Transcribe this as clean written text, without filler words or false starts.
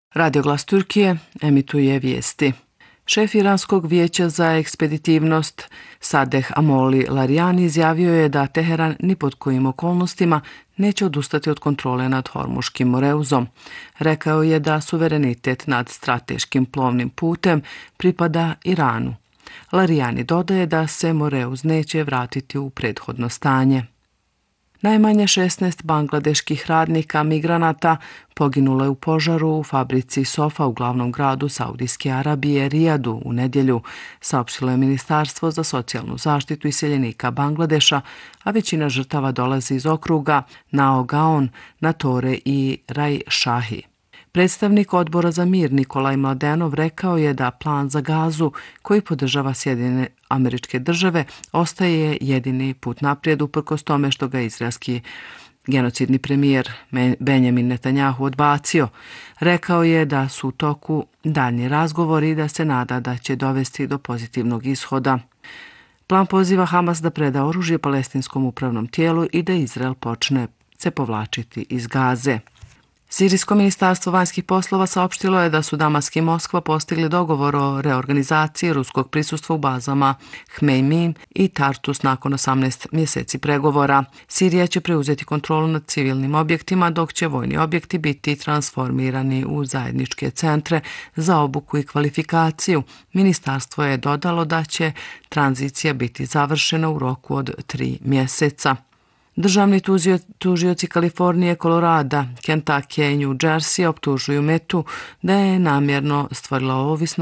Radio Glas Turkije emituje vijesti. Šef Iranskog vijeća za ekspeditivnost Sadeh Amoli Larijani izjavio je da Teheran ni pod kojim okolnostima neće odustati od kontrole nad Hormuškim moreuzom. Rekao je da suverenitet nad strateškim plovnim putem pripada Iranu. Larijani dodaje da se moreuz neće vratiti u prethodno stanje. Najmanje 16 bangladeških radnika migranata poginulo je u požaru u fabrici Sofa u glavnom gradu Saudijske Arabije, Rijadu, u nedjelju, saopštilo je Ministarstvo za socijalnu zaštitu iseljenika Bangladeša, a većina žrtava dolazi iz okruga Nagaon, Natore i Rajšahi. Predstavnik Odbora za mir Nikolaj Mladenov rekao je da plan za Gazu, koji podržava Sjedinjene Američke Države, ostaje jedini put naprijed uprkos tome što ga izraelski genocidni premijer Benjamin Netanjahu odbacio. Rekao je da su u toku daljnji razgovori i da se nada da će dovesti do pozitivnog ishoda. Plan poziva Hamas da preda oružje palestinskom upravnom tijelu i da Izrael počne se povlačiti iz Gaze. Sirijsko ministarstvo vanjskih poslova saopštilo je da su Damask i Moskva postigli dogovor o reorganizaciji ruskog prisustva u bazama Hmejmin i Tartus nakon 18 mjeseci pregovora. Sirija će preuzeti kontrolu nad civilnim objektima, dok će vojni objekti biti transformirani u zajedničke centre za obuku i kvalifikaciju. Ministarstvo je dodalo da će tranzicija biti završena u roku od 3 mjeseca. Državni tužioci Kalifornije, Kolorada, Kentakija i New Jersey optužuju Metu da je namjerno stvorila ovisnost